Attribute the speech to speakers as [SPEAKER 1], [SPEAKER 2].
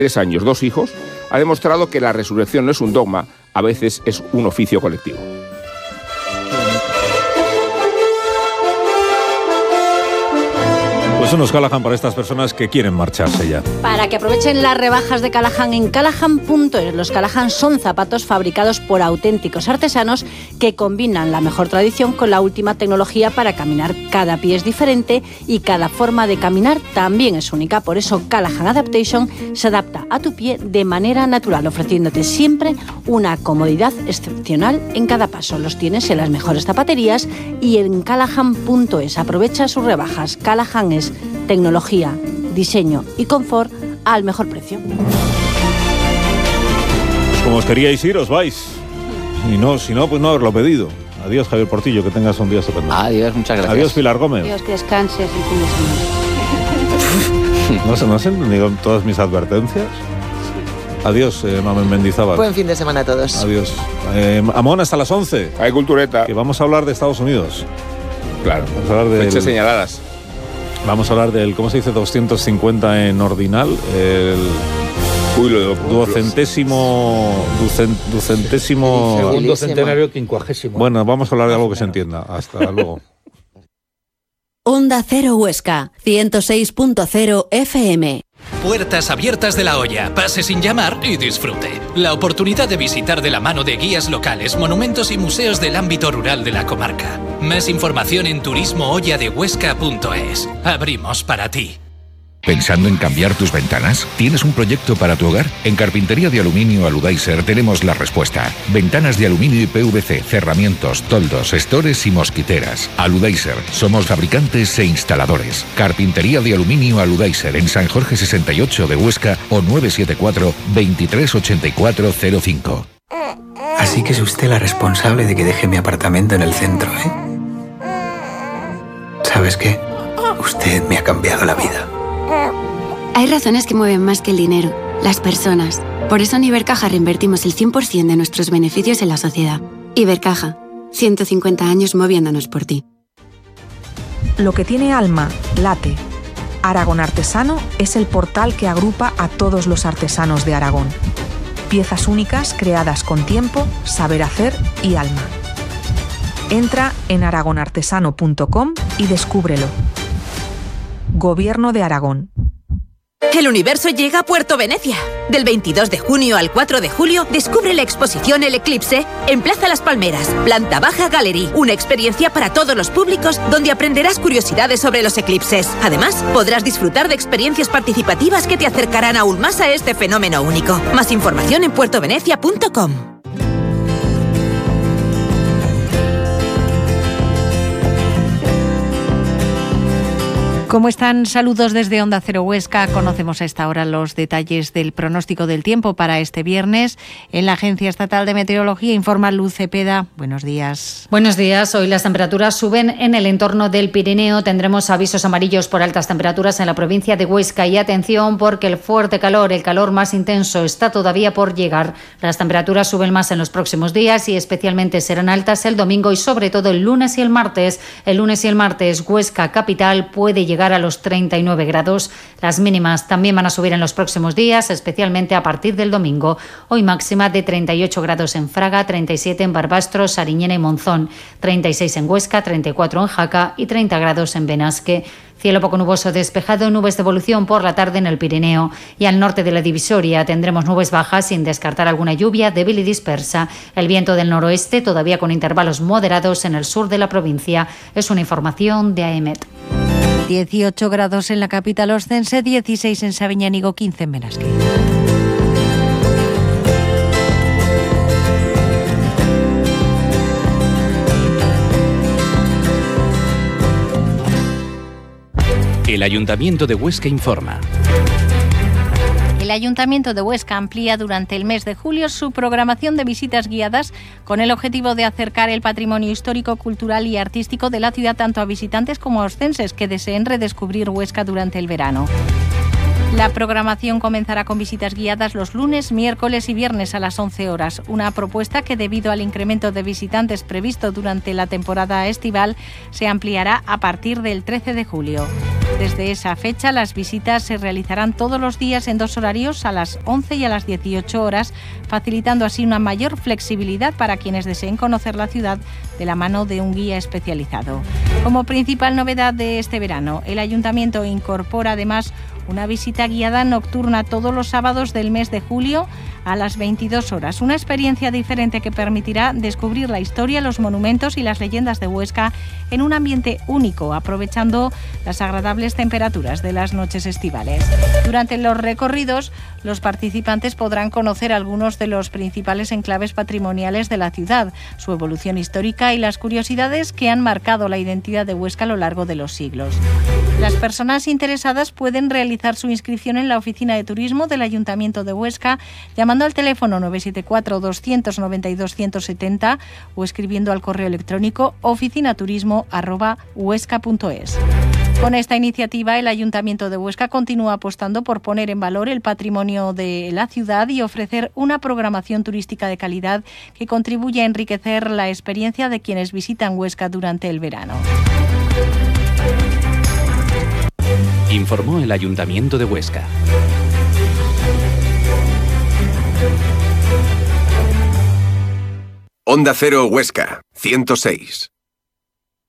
[SPEAKER 1] 3 años, 2 hijos, ha demostrado que la resurrección no es un dogma, a veces es un oficio colectivo.
[SPEAKER 2] Pues unos Callahan para estas personas que quieren marcharse ya.
[SPEAKER 3] Para que aprovechen las rebajas de Callahan en Callahan.es. Los Callahan son zapatos fabricados por auténticos artesanos que combinan la mejor tradición con la última tecnología para caminar. Cada pie es diferente y cada forma de caminar también es única. Por eso Callahan Adaptation se adapta a tu pie de manera natural, ofreciéndote siempre una comodidad excepcional en cada paso. Los tienes en las mejores zapaterías y en Callahan.es. Aprovecha sus rebajas. Callahan es tecnología, diseño y confort al mejor precio.
[SPEAKER 2] Pues como os queríais ir, os vais. Si no, pues no haberlo pedido. Adiós, Javier Portillo, que tengas un día estupendo.
[SPEAKER 4] Adiós, muchas gracias.
[SPEAKER 2] Adiós, Pilar Gómez.
[SPEAKER 3] Adiós, que descanses el fin de semana.
[SPEAKER 2] ¿No has entendido todas mis advertencias? Adiós, Mamen Mendizábal.
[SPEAKER 5] Buen fin de semana a todos.
[SPEAKER 2] Adiós. Amón, hasta las 11.
[SPEAKER 1] Hay cultureta.
[SPEAKER 2] Que vamos a hablar de Estados Unidos.
[SPEAKER 1] Claro.
[SPEAKER 2] Vamos a hablar de
[SPEAKER 1] fechas señaladas.
[SPEAKER 2] Vamos a hablar del, ¿cómo se dice? 250 en ordinal. Ducentésimo.
[SPEAKER 6] Segundo centenario quincuagésimo.
[SPEAKER 2] Bueno, vamos a hablar de algo que se entienda. Hasta luego.
[SPEAKER 7] Onda Cero Huesca, 106.0 FM.
[SPEAKER 8] Puertas abiertas de La Hoya, pase sin llamar y disfrute. La oportunidad de visitar de la mano de guías locales, monumentos y museos del ámbito rural de la comarca. Más información en turismohoyadehuesca.es. Abrimos para ti.
[SPEAKER 9] ¿Pensando en cambiar tus ventanas? ¿Tienes un proyecto para tu hogar? En Carpintería de Aluminio Aludaiser tenemos la respuesta. Ventanas de aluminio y PVC, cerramientos, toldos, estores y mosquiteras. Aludaiser, somos fabricantes e instaladores. Carpintería de Aluminio Aludaiser en San Jorge 68 de Huesca o 974 238405.
[SPEAKER 10] Así que es usted la responsable de que deje mi apartamento en el centro, ¿eh? ¿Sabes qué? Usted me ha cambiado la vida.
[SPEAKER 11] Hay razones que mueven más que el dinero, las personas. Por eso en Ibercaja reinvertimos el 100% de nuestros beneficios en la sociedad. Ibercaja, 150 años moviéndonos por ti.
[SPEAKER 12] Lo que tiene alma, late. Aragón Artesano es el portal que agrupa a todos los artesanos de Aragón. Piezas únicas creadas con tiempo, saber hacer y alma. Entra en aragonartesano.com y descúbrelo. Gobierno de Aragón.
[SPEAKER 13] El universo llega a Puerto Venecia. Del 22 de junio al 4 de julio, descubre la exposición El Eclipse en Plaza Las Palmeras, planta baja Gallery. Una experiencia para todos los públicos donde aprenderás curiosidades sobre los eclipses. Además, podrás disfrutar de experiencias participativas que te acercarán aún más a este fenómeno único. Más información en puertovenecia.com.
[SPEAKER 14] ¿Cómo están? Saludos desde Onda Cero Huesca. Conocemos a esta hora los detalles del pronóstico del tiempo para este viernes. En la Agencia Estatal de Meteorología informa Luz Cepeda. Buenos días.
[SPEAKER 15] Buenos días. Hoy las temperaturas suben en el entorno del Pirineo. Tendremos avisos amarillos por altas temperaturas en la provincia de Huesca. Y atención porque el fuerte calor, el calor más intenso, está todavía por llegar. Las temperaturas suben más en los próximos días y especialmente serán altas el domingo y sobre todo el lunes y el martes. El lunes y el martes Huesca capital puede llegar a los 39 grados. Las mínimas también van a subir en los próximos días, especialmente a partir del domingo. Hoy máxima de 38 grados en Fraga, 37 en Barbastro, Sariñena y Monzón, 36 en Huesca, 34 en Jaca y 30 grados en Benasque. Cielo poco nuboso despejado, nubes de evolución por la tarde en el Pirineo y al norte de la divisoria tendremos nubes bajas sin descartar alguna lluvia débil y dispersa. El viento del noroeste todavía con intervalos moderados en el sur de la provincia. Es una información de AEMET.
[SPEAKER 14] 18 grados en la capital oscense, 16 en Sabiñánigo, 15 en Benasque.
[SPEAKER 8] El Ayuntamiento de Huesca informa.
[SPEAKER 14] El Ayuntamiento de Huesca amplía durante el mes de julio su programación de visitas guiadas con el objetivo de acercar el patrimonio histórico, cultural y artístico de la ciudad tanto a visitantes como a oscenses que deseen redescubrir Huesca durante el verano. La programación comenzará con visitas guiadas los lunes, miércoles y viernes a las 11 horas. Una propuesta que, debido al incremento de visitantes previsto durante la temporada estival, se ampliará a partir del 13 de julio. Desde esa fecha, las visitas se realizarán todos los días en 2 horarios, a las 11 y a las 18 horas, facilitando así una mayor flexibilidad para quienes deseen conocer la ciudad de la mano de un guía especializado. Como principal novedad de este verano, el Ayuntamiento incorpora además una visita guiada nocturna todos los sábados del mes de julio a las 22 horas. Una experiencia diferente que permitirá descubrir la historia, los monumentos y las leyendas de Huesca en un ambiente único, aprovechando las agradables temperaturas de las noches estivales. Durante los recorridos, los participantes podrán conocer algunos de los principales enclaves patrimoniales de la ciudad, su evolución histórica y las curiosidades que han marcado la identidad de Huesca a lo largo de los siglos. Las personas interesadas pueden realizar su inscripción en la Oficina de Turismo del Ayuntamiento de Huesca llamando al teléfono 974 292 170 o escribiendo al correo electrónico oficinaturismo@huesca.es. Con esta iniciativa, el Ayuntamiento de Huesca continúa apostando por poner en valor el patrimonio de la ciudad y ofrecer una programación turística de calidad que contribuye a enriquecer la experiencia de quienes visitan Huesca durante el verano.
[SPEAKER 4] Informó el Ayuntamiento de Huesca.
[SPEAKER 5] Onda Cero Huesca, 106.